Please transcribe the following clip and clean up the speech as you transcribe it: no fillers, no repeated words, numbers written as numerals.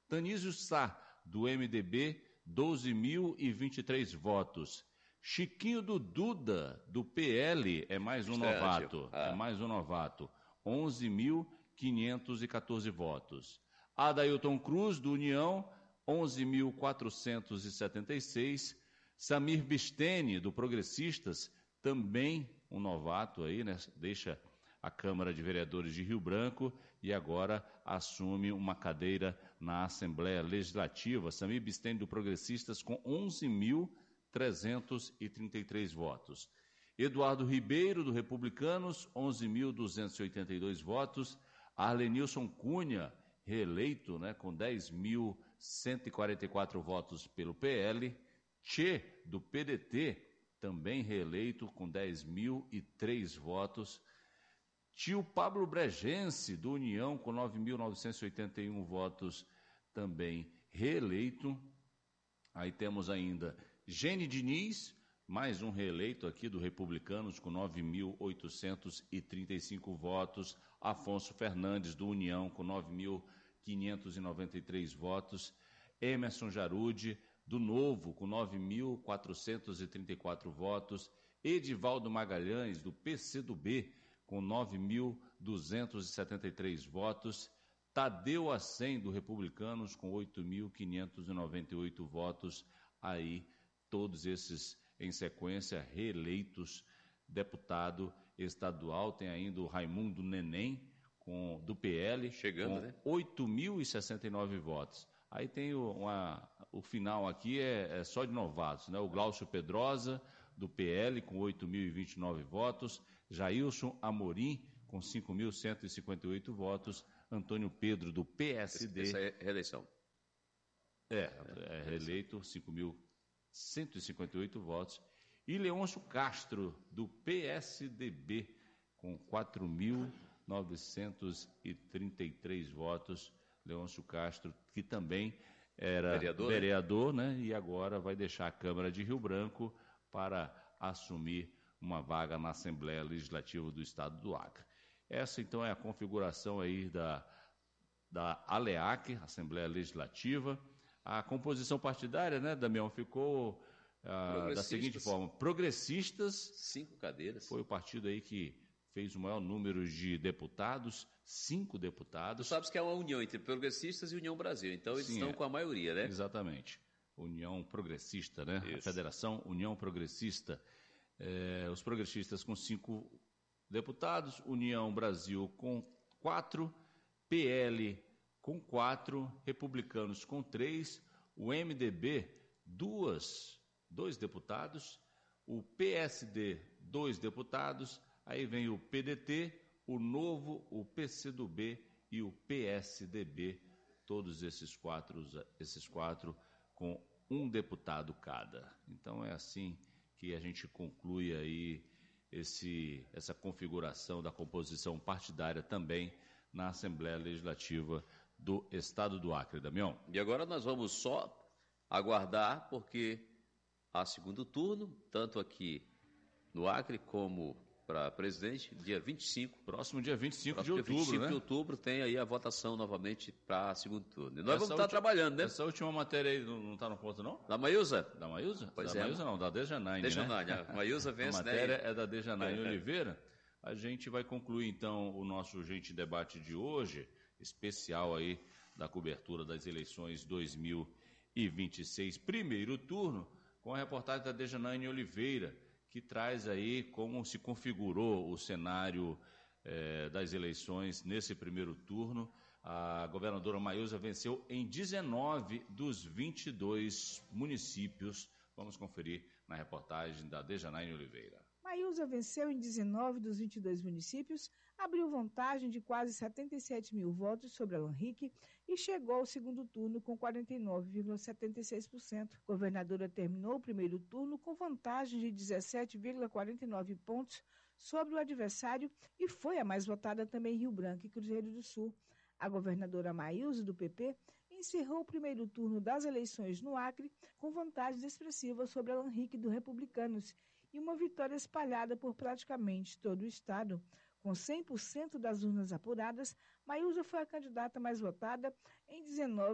Tanísio Sá, do MDB, 12.023 votos. Chiquinho do Duda, do PL, é mais um novato. É mais um novato. 11.514 votos. Adailton Cruz, do União, 11.476. Samir Bistene, do Progressistas, também um novato aí, né? Deixa a Câmara de Vereadores de Rio Branco e agora assume uma cadeira na Assembleia Legislativa. Samir Bistene, do Progressistas, com 11.333 votos. Eduardo Ribeiro, do Republicanos, 11.282 votos. Arlenilson Cunha, reeleito, né, com 10.144 votos pelo PL. Tchê, do PDT, também reeleito com 10.003 votos. Tio Pablo Bregense, do União, com 9.981 votos, também reeleito. Aí temos ainda Gene Diniz, mais um reeleito aqui do Republicanos, com 9.835 votos. Afonso Fernandes, do União, com 9.593 votos. Emerson Jarude, do Novo, com 9.434 votos. Edivaldo Magalhães, do PCdoB, com 9.273 votos. Tadeu Assem, do Republicanos, com 8.598 votos. Aí, todos esses em sequência, reeleitos. Deputado estadual, tem ainda o Raimundo Neném, do PL, chegando, com 8.069 votos. Aí tem o final aqui, é só de novatos, né? O Glaucio Pedrosa, do PL, com 8.029 votos. Jailson Amorim, com 5.158 votos. Antônio Pedro, do PSD. Essa é reeleição. É reeleito, 5.158 votos. E Leôncio Castro, do PSDB, com 4.933 votos. Leôncio Castro, que também era vereador, né? E agora vai deixar a Câmara de Rio Branco para assumir uma vaga na Assembleia Legislativa do Estado do Acre. Essa, então, é a configuração aí da ALEAC, Assembleia Legislativa. A composição partidária, né, Damião, ficou da seguinte forma: Progressistas, 5 cadeiras. Foi o partido aí que fez o maior número de deputados, 5 deputados. Tu sabes que é uma união entre Progressistas e União Brasil, então eles estão com a maioria, né? Exatamente. União Progressista, né? Isso. A Federação União Progressista. Os progressistas com 5 deputados, União Brasil com 4, PL com 4, Republicanos com 3, o MDB, 2 deputados, o PSD, 2 deputados, aí vem o PDT, o Novo, o PCdoB e o PSDB, todos esses quatro com 1 deputado cada. Então é assim que a gente conclui aí essa configuração da composição partidária também na Assembleia Legislativa do Estado do Acre, Damião. E agora nós vamos só aguardar, porque há segundo turno, tanto aqui no Acre como para presidente, dia 25. Próximo dia 25 de outubro, outubro, 25 né? de outubro tem aí a votação novamente para segundo turno. E nós vamos estar trabalhando, né? Essa última matéria aí não está no ponto, não? Da Maísa? Da Maísa? Pois da Maísa não, da Dejanaine, Dejanaine, né? A Maísa vence, a matéria é da Dejanaine Oliveira. A gente vai concluir, então, o nosso Gente Debate de hoje, especial aí da cobertura das eleições 2026, primeiro turno, com a reportagem da Dejanaine Oliveira, que traz aí como se configurou o cenário das eleições nesse primeiro turno. A governadora Maísa venceu em 19 dos 22 municípios. Vamos conferir na reportagem da Dejanaine Oliveira. Maísa venceu em 19 dos 22 municípios, abriu vantagem de quase 77 mil votos sobre Alan Rick e chegou ao segundo turno com 49,76%. A governadora terminou o primeiro turno com vantagem de 17,49 pontos sobre o adversário e foi a mais votada também em Rio Branco e Cruzeiro do Sul. A governadora Maísa, do PP, encerrou o primeiro turno das eleições no Acre com vantagens expressivas sobre Alan Rick, do Republicanos, e uma vitória espalhada por praticamente todo o estado. Com 100% das urnas apuradas, Maísa foi a candidata mais votada em 19